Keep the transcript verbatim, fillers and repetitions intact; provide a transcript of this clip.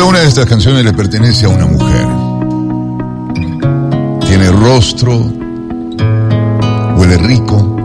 una de estas canciones le pertenece a una mujer. Tiene rostro, huele rico,